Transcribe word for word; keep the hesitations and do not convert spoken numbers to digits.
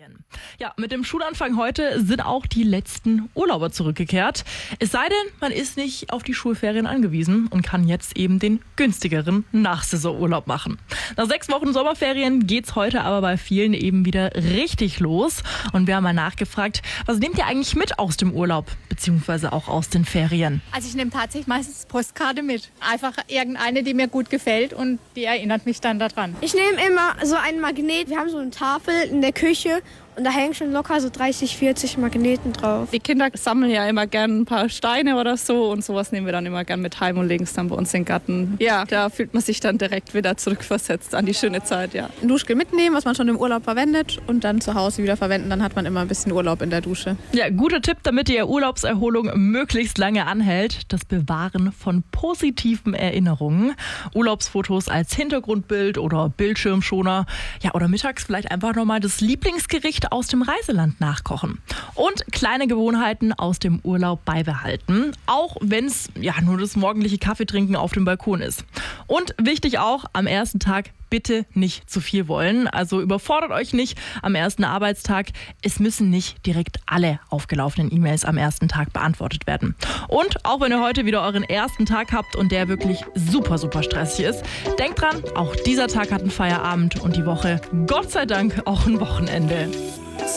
Schulferien. Ja, mit dem Schulanfang heute sind auch die letzten Urlauber zurückgekehrt. Es sei denn, man ist nicht auf die Schulferien angewiesen und kann jetzt eben den günstigeren Nachsaisonurlaub machen. Nach sechs Wochen Sommerferien geht's heute aber bei vielen eben wieder richtig los. Und wir haben mal nachgefragt, was nehmt ihr eigentlich mit aus dem Urlaub, beziehungsweise auch aus den Ferien? Also ich nehme tatsächlich meistens Postkarte mit. Einfach irgendeine, die mir gut gefällt und die erinnert mich dann daran. Ich nehme immer so einen Magnet. Wir haben so eine Tafel in der Küche und da hängen schon locker so dreißig, vierzig Magneten drauf. Die Kinder sammeln ja immer gern ein paar Steine oder so und sowas nehmen wir dann immer gern mit heim und legen es dann bei uns in den Garten. Ja, da fühlt man sich dann direkt wieder zurückversetzt an die schöne Zeit, ja. Ein Duschgel mitnehmen, was man schon im Urlaub verwendet und dann zu Hause wieder verwenden. Dann hat man immer ein bisschen Urlaub in der Dusche. Ja, guter Tipp, damit die Urlaubserholung möglichst lange anhält. Das Bewahren von positiven Erinnerungen. Urlaubsfotos als Hintergrundbild oder Bildschirmschoner. Ja, oder mittags vielleicht einfach nochmal das Lieblingsgericht aus dem Reiseland nachkochen. Und kleine Gewohnheiten aus dem Urlaub beibehalten. Auch wenn es ja nur das morgendliche Kaffeetrinken auf dem Balkon ist. Und wichtig auch, am ersten Tag bitte nicht zu viel wollen. Also überfordert euch nicht am ersten Arbeitstag. Es müssen nicht direkt alle aufgelaufenen E-Mails am ersten Tag beantwortet werden. Und auch wenn ihr heute wieder euren ersten Tag habt und der wirklich super, super stressig ist, denkt dran, auch dieser Tag hat einen Feierabend und die Woche, Gott sei Dank, auch ein Wochenende.